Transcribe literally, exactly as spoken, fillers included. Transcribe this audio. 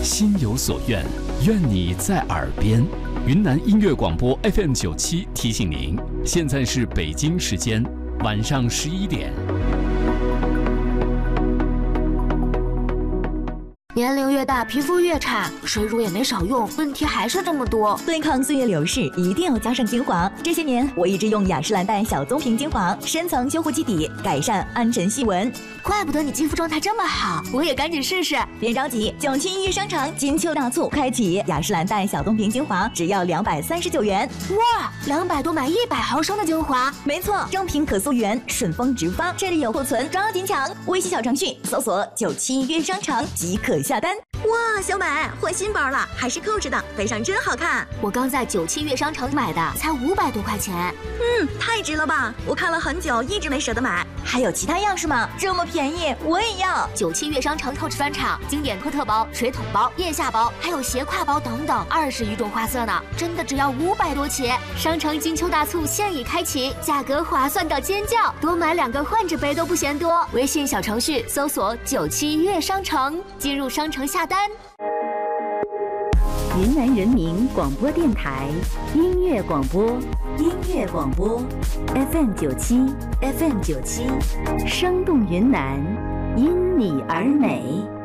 心有所愿，愿你在耳边。云南音乐广播 F M 九七提醒您，现在是北京时间晚上十一点。 年龄越大，皮肤越差，水乳也没少用，问题还是这么多。 对抗岁月流逝，一定要加上精华。这些年，我一直用雅诗兰黛小棕瓶精华，深层修护基底，改善暗沉细纹。 怪不得你肌肤状态这么好，我也赶紧试试。 别着急，九七一商场金秋大促开启，雅诗兰黛小棕瓶精华只要两百三十九元。 哇，两百多买一百毫升的精华， 没错，正品可溯源，顺丰直发，这里有库存，抓紧抢！微信小程序搜索九七一商场即可下单。哇，小美换新包了，还是扣着的，背上真好看。 我刚在九七悦商城买的，才五百多块钱。 嗯，太值了吧！我看了很久，一直没舍得买。还有其他样式吗？这么便宜，我也要。 九七悦商城透视专场，经典托特包、水桶包、腋下包，还有斜挎包等等，二十余种花色呢，真的只要五百多起。商城金秋大促现已开启，价格划算到尖叫，多买两个换着背都不嫌多。微信小程序搜索九七悦商城，进入商城下单。 云南人民广播电台音乐广播，音乐广播 F M 九七 F M 九七，生动云南，因你而美。